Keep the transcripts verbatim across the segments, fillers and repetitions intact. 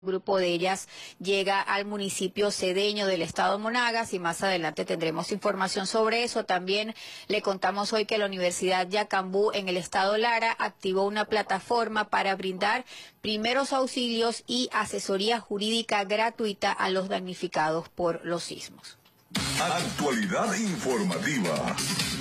Un grupo de ellas llega al municipio cedeño del estado Monagas y más adelante tendremos información sobre eso. También le contamos hoy que la Universidad Yacambú en el estado Lara activó una plataforma para brindar primeros auxilios y asesoría jurídica gratuita a los damnificados por los sismos. Actualidad informativa.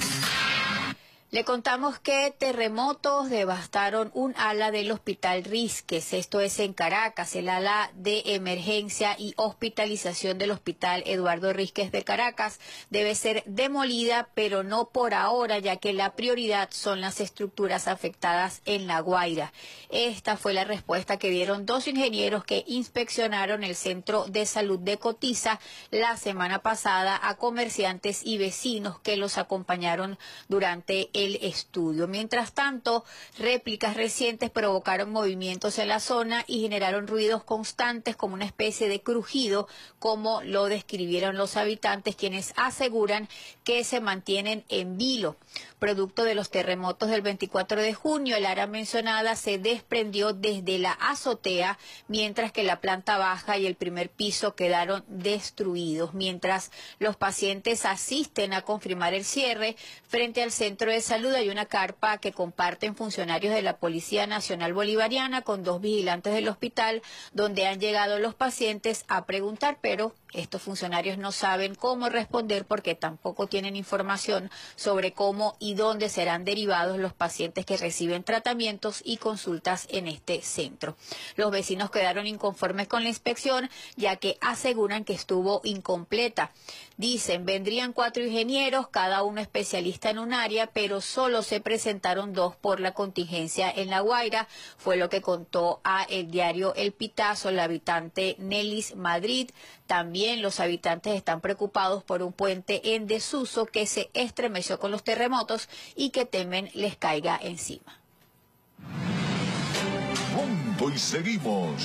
Le contamos que terremotos devastaron un ala del Hospital Rizques, esto es en Caracas, el ala de emergencia y hospitalización del Hospital Eduardo Rizques de Caracas debe ser demolida, pero no por ahora, ya que la prioridad son las estructuras afectadas en La Guaira. Esta fue la respuesta que dieron dos ingenieros que inspeccionaron el Centro de Salud de Cotiza la semana pasada a comerciantes y vecinos que los acompañaron durante el el estudio. Mientras tanto, réplicas recientes provocaron movimientos en la zona y generaron ruidos constantes como una especie de crujido, como lo describieron los habitantes, quienes aseguran que se mantienen en vilo. Producto de los terremotos del veinticuatro de junio, el área mencionada se desprendió desde la azotea, mientras que la planta baja y el primer piso quedaron destruidos. Mientras los pacientes asisten a confirmar el cierre, frente al centro de salud hay una carpa que comparten funcionarios de la Policía Nacional Bolivariana con dos vigilantes del hospital, donde han llegado los pacientes a preguntar, pero estos funcionarios no saben cómo responder porque tampoco tienen información sobre cómo y dónde serán derivados los pacientes que reciben tratamientos y consultas en este centro. Los vecinos quedaron inconformes con la inspección, ya que aseguran que estuvo incompleta. Dicen, vendrían cuatro ingenieros, cada uno especialista en un área, pero solo se presentaron dos por la contingencia en La Guaira, fue lo que contó a el diario El Pitazo la habitante Nelis Madrid. También los habitantes están preocupados por un puente en desuso que se estremeció con los terremotos y que temen les caiga encima. Punto y seguimos.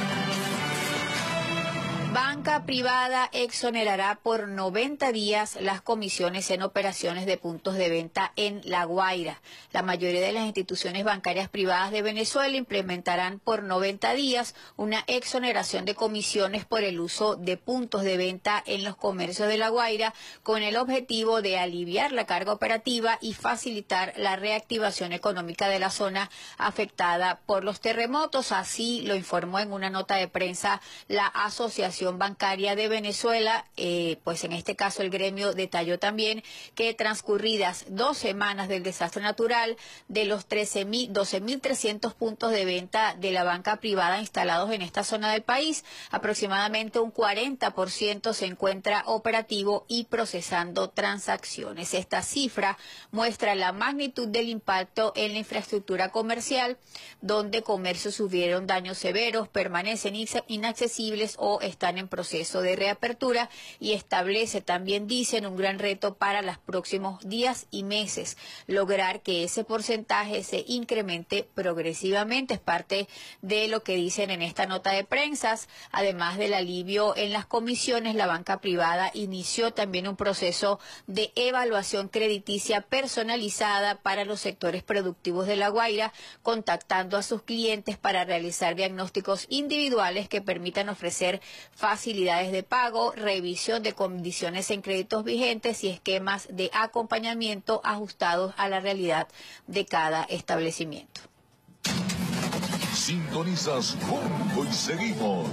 Banca privada exonerará por noventa días las comisiones en operaciones de puntos de venta en La Guaira. La mayoría de las instituciones bancarias privadas de Venezuela implementarán por noventa días una exoneración de comisiones por el uso de puntos de venta en los comercios de La Guaira, con el objetivo de aliviar la carga operativa y facilitar la reactivación económica de la zona afectada por los terremotos. Así lo informó en una nota de prensa la Asociación Bancaria de Venezuela. Eh, pues en este caso el gremio detalló también que transcurridas dos semanas del desastre natural, de los trece mil, doce mil trescientos puntos de venta de la banca privada instalados en esta zona del país, aproximadamente un cuarenta por ciento se encuentra operativo y procesando transacciones. Esta cifra muestra la magnitud del impacto en la infraestructura comercial, donde comercios sufrieron daños severos, permanecen inaccesibles o están en proceso de reapertura, y establece también, dicen, un gran reto para los próximos días y meses, lograr que ese porcentaje se incremente progresivamente. Es parte de lo que dicen en esta nota de prensa. Además del alivio en las comisiones, la banca privada inició también un proceso de evaluación crediticia personalizada para los sectores productivos de La Guaira, contactando a sus clientes para realizar diagnósticos individuales que permitan ofrecer facilidades de pago, revisión de condiciones en créditos vigentes y esquemas de acompañamiento ajustados a la realidad de cada establecimiento. Sintonizas Punto y seguimos.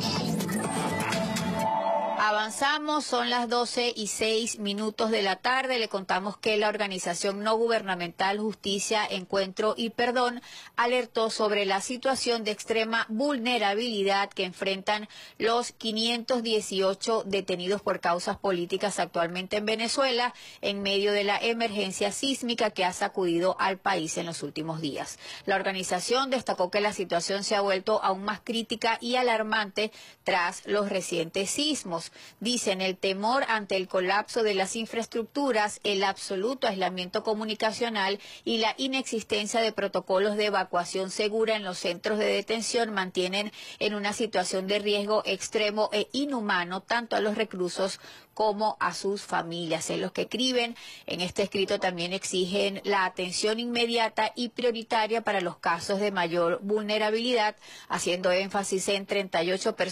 Avanzamos, son las doce y seis minutos de la tarde. Le contamos que la organización no gubernamental Justicia, Encuentro y Perdón alertó sobre la situación de extrema vulnerabilidad que enfrentan los quinientos dieciocho detenidos por causas políticas actualmente en Venezuela, en medio de la emergencia sísmica que ha sacudido al país en los últimos días. La organización destacó que la situación se ha vuelto aún más crítica y alarmante tras los recientes sismos. Dicen el temor ante el colapso de las infraestructuras, el absoluto aislamiento comunicacional y la inexistencia de protocolos de evacuación segura en los centros de detención mantienen en una situación de riesgo extremo e inhumano tanto a los reclusos como a sus familias. En los que escriben en este escrito también exigen la atención inmediata y prioritaria para los casos de mayor vulnerabilidad, haciendo énfasis en treinta y ocho personas